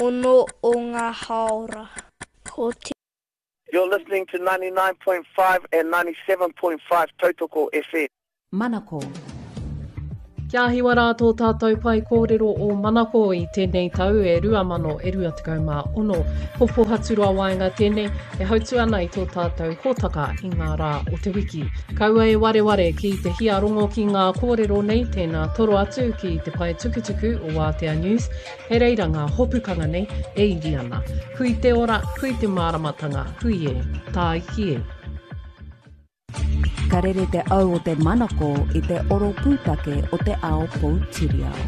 ono o ngā haora. Ko te You're listening to 99.5 and 97.5 Tautoko FM. Manako. Kia hiwa rātou tātou pai kōrero o Manako i tēnei tau e 2026. Hofo haturua waenga tēnei e hautu ana i tō tātou hōtaka i ngā rā o te wiki. Kaua e wareware ki te hia rongo ki ngā kōrero nei tēnā toro atu ki te pai tukutuku o Wātea News. He reira ngā hopukanga nei e iri ana. Hui te ora, hui te māramatanga, hui e, tā iki e. Ka rere te au o te Manako i te oro pūtake o te ao Poutirau.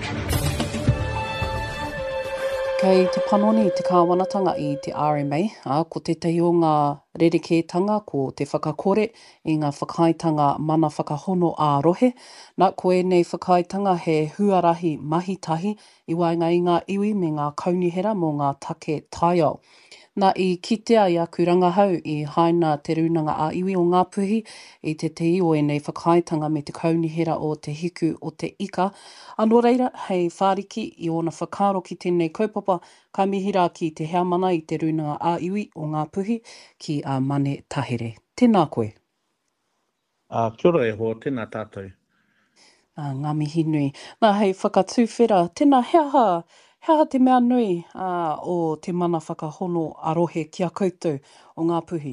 Kei te panoni te kāwanatanga i te RMA, ko te tehi o ngā rerekētanga ko te whakakore i ngā whakaitanga mana whakahono ārohe. Nā koe nei whakaitanga he huarahi mahitahi i waenga i ngā iwi me ngā kaunihera mō ngā take taiao. Nā i kitea i aku rangahau i haina te runanga a iwi o ngā puhi i te te io e nei whakaitanga me te kaunihera o te hiku o te ika. Anō reira, hei whāriki i ona whakaro ki tēnei kaupapa ka mihira ki te hea mana i te runanga a iwi o ngā puhi ki a Mane Tahere. Tēnā koe. Kia ora e ho, tēnā tātou. Ngā mihi nui. Nā hei whakatūwhera, tēnā hea te mea nui o te mana whakahono arohe kia koutou o ngā puhi?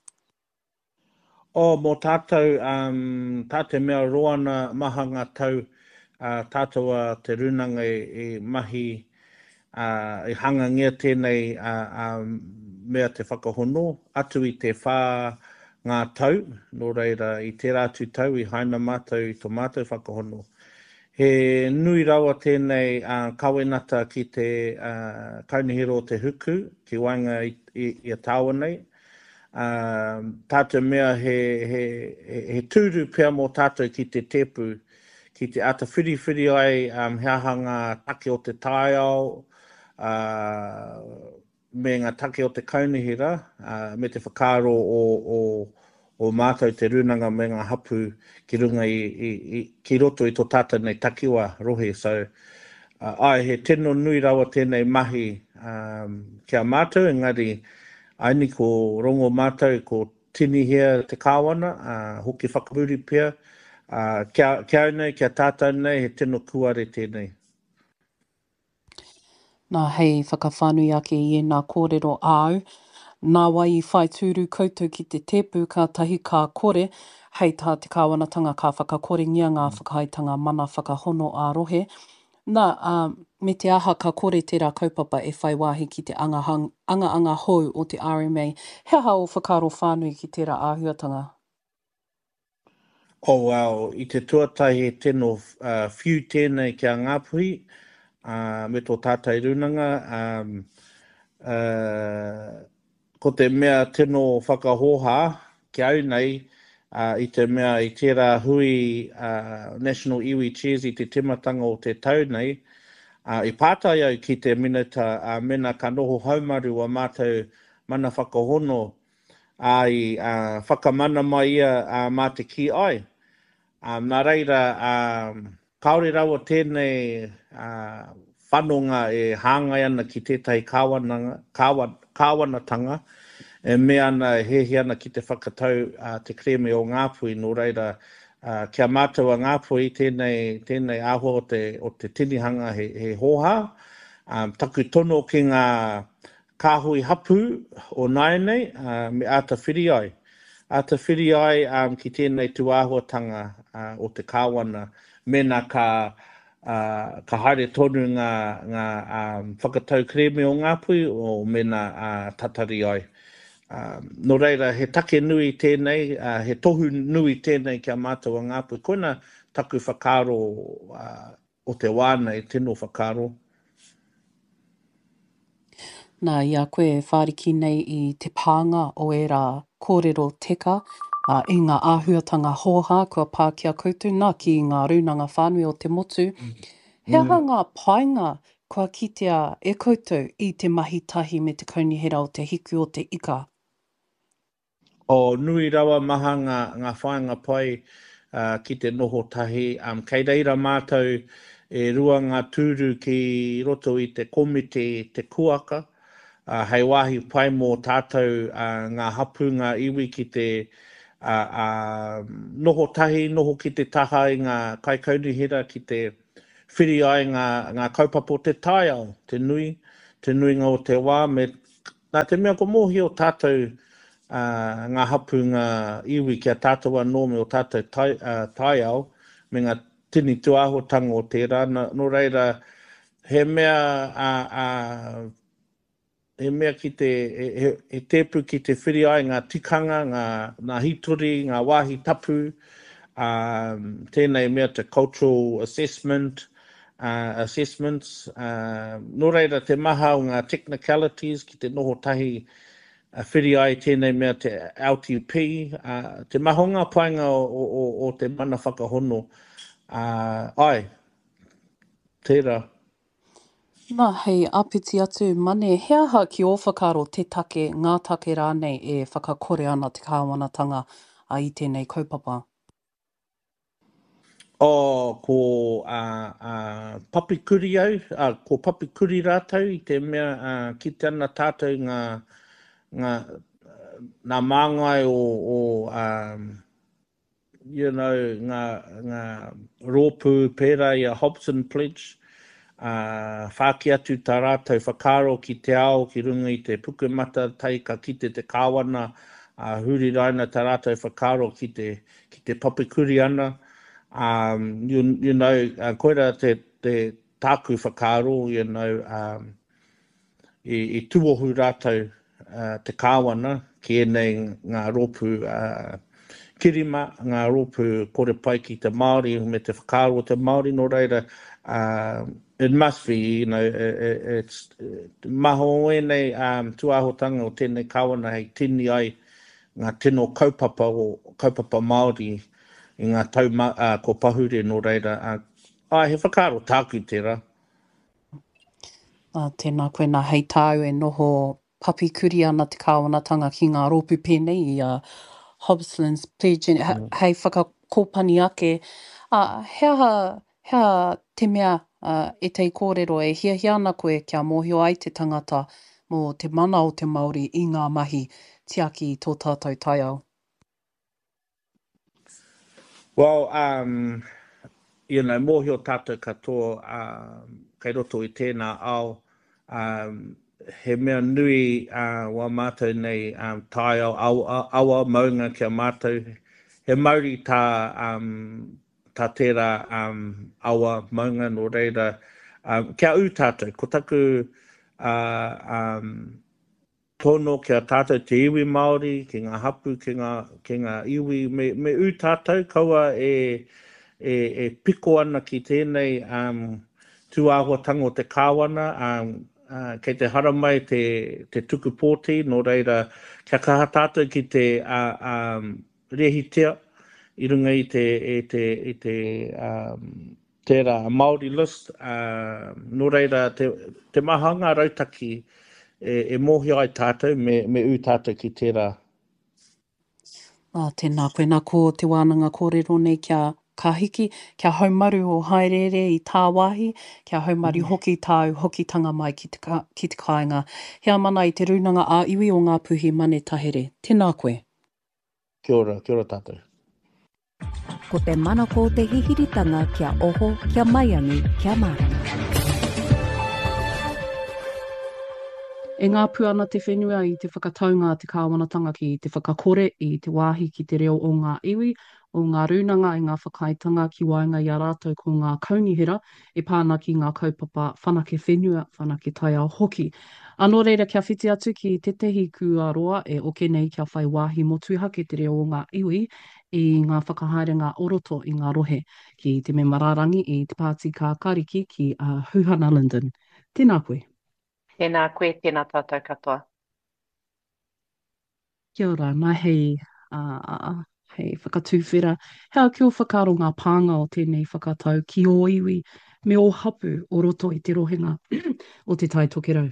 Mō tātou, tā te mea roana maha ngā tau, tātou te runanga i mahi, i hangangia tēnei mea te whakahono, atu i te whā ngā tau, nō reira i te rātu tau, i haina mātou i tō mātou whakahono. He nui rawa tēnei kawenata ki te kaunihero o te huku, ki wainga i a tāua nei. Tātou mea he tūru pia mō tātou ki te tepu, ki te ata whiriwhiri ai, he ahanga take o te taiao, me ngā take o te kaunihera, me te whakaro o mātou te runanga me ngā hapu ki runga ki roto i tō tātou nei takiwa rohe. So, he tino nui rawa tēnei mahi kia mātou, engari aini ko rongo mātou ko tini hea te kāwana, hoki whakapuri pia, kia nei, kia tātou nei, he tino kuare tēnei. Nā hei whakawhanui ake i e nā kōrero āu. Nā wai i whai tūru koutou ki te tepu ka tahi ka kore, hei tā te kāwanatanga ka whakakore ngia ngā whakaitanga mana whakahono ārohe. Nā, me te aha ka kore tērā kaupapa e whai wāhi ki te anga hou o te RMA. He aha o whakaro whānui ki tērā āhuatanga? Wow, i te tuatahi e tino whiu tēnei kia ngāpuhi, me tō tātai runanga, ko te mea tino whakahoha ki au nei i te mea i tērā hui National Iwi Chairs i te timatanga o te tau nei. I pātai au ki te minata mena ka noho haumaru a mātou mana whakahono ai whakamana mai ia mā te ki ai. Nā reira, kaore rawa tēnei whanonga e hāngai ana ki tētai kāwanatanga, e mea ana hehe ana ki te whakatau te kreme o Ngāpui, nō reira kia mātou a Ngāpui tēnei āhua o te tinihanga he hoha. Taku tono ki ngā kāhui hapu o Nainei me ata whiri ai. Ata whiri ai ki tēnei tuāhuatanga o te kāwana, mena ka haere tonu ngā whakatau kreme o Ngāpui o mena tatari ai. Nō reira, he take nui tēnei, he tohu nui tēnei kia mātou a Ngāpui. Koina taku whakaro o te wānei, tino whakaro. Nā, ia koe whāriki nei i te pānga o e rā kōrero teka, i ngā āhuatanga hoha, kua pā kia koutou, nā ki ngā runanga whānui o te motu. He aha ngā painga kua kitea e koutou i te mahitahi me te kaunihera o te hiku o te ika? Nui rawa maha ngā whainga pai ki te noho tahi. Kei reira mātou e rua ngā tūru ki roto i te komite te kuaka, hei wahi pai mō tātou ngā hapu, ngā iwi ki te noho tahi, noho ki te taha i ngā kaikaunihira ki te whiri ai ngā kaupapa o te tai au, te nui ngā o te wā, me nā te mea ko mohi o tātou ngā hapu, ngā iwi kia tātou anō me o tātou tai au, me ngā tini tuahotanga o tērā. No reira, he mea ki te, he tepu ki te whiri ai ngā tikanga, ngā hitori, ngā wāhi tapu, tēnei mea te cultural assessments. No reira, te maha o ngā technicalities ki te noho tahi whiri ai tēnei mea te LTP, te mahonga painga o te mana whakahono. Ai, tērā. Nā, hei, apiti atu mane, he aha ki o whakaro te take, ngā take rānei e whakakore ana te kāwanatanga i tēnei kaupapa? Ko papikuri au, ko papikuri rātou i te mea ki te ana tātou ngā māngai ngā rōpū pērā i a Hobson Pledge, whāki atu tā rātou whakaro ki te ao, ki runga i te pukumata, taika ki te kāwana, huri raina tā rātou whakaro ki te papikuri ana. Koera te tāku whakaro, i tuohu rātou te kāwana, ki enei ngā rōpū kirima, ngā rōpū kore pai ki te Māori, me te whakaro o te Māori, no reira, it must be, it's maho enei tuahotanga o tēnei kāwana hei tini ai ngā tino kaupapa Māori i ngā tau ko pahure no reira. He whakaro tāku tērā. Tēnā koe nā hei tāu e noho papikuri ana te kāwanatanga ki ngā rōpū pēnei i Hobson's Pledge, hei whakakōpani ake. Hea te mea e tei kōrero e hia ana koe kia mōhio ai te tangata mō te mana o te Māori i ngā mahi tiaki i tō tātou tai au? Well, mōhio tātou katoa kei roto i tēnā ao, he mea nui wā mātou nei tai au awa maunga kia mātou. He mauri tā tērā awa maunga no reira. Kia u tātou, ko taku tono kia tātou te iwi Māori, ki ngā hapu, ki ngā iwi, me u tātou kaua e piko ana ki tēnei tuāhuatanga o te kāwana, kei te haramai te tuku pōti, no reira kia kaha tātou ki te rehitea, i runga i te tērā Māori list, no reira te mahanga rautaki e mōhio ai tātou me u tātou ki tērā. Tēnā koe nā ko te wānanga kōrero nei kia kahiki, kia haumaru o haerere i tā wāhi, kia haumaru hoki tāu, hoki tanga mai ki te kāinga. Hea mana i te runanga a iwi o ngā puhi mane tahere. Tēnā koe. Kia ora tātou. Ko te manako te hihiritanga kia oho, kia maiangi, kia marama. E ngā puana te whenua i te whakataunga te kāwanatanga ki te whakakore i te wāhi ki te reo o ngā iwi, o ngā runanga i ngā whakaitanga ki waenga i a rātou ko ngā kaunihira, e pāna ki ngā kaupapa whanake whenua, whanake tai ao hoki. Anō reira kia whiti atu ki te tehi kuaroa e oke nei kia whai wāhi motuha ki te reo o ngā iwi, i ngā whakahaerenga oroto i ngā rohe ki te me mararangi i te pāti kā kariki ki Huhana Linden. Tēnā koe. Tēnā koe, tēnā tātou katoa. Kia ora, nā hei whakatūwhera. Hea kia whakaro ngā pānga o tēnei whakatau ki o iwi me o hapu o roto i te rohenga o te tai tokerau?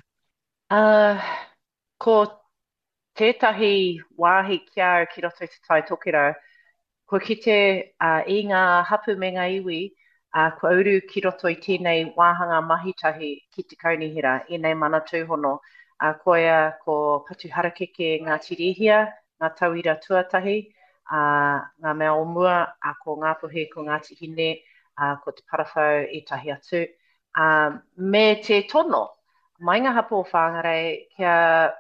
Ko tētahi wāhi kia ki roto i te tai tokerau, ko ki te i ngā hapu me ngā iwi, Ko auru ki roto i tēnei wāhanga mahitahi ki te kaunihira, i nei mana tūhono. Koia ko patu harakeke ngā tirihia, ngā tauira tuatahi, ngā mea o mua, ko ngā puhe ko ngā tihine, ko te parawhau i tahi atu. Me te tono, mai ngā hapo o whāngarei, kia